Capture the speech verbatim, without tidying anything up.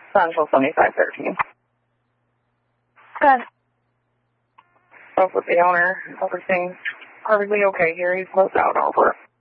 Central seventy-five thirteen. Good. Spoke with the owner. Everything's perfectly okay here. He's closed out over it.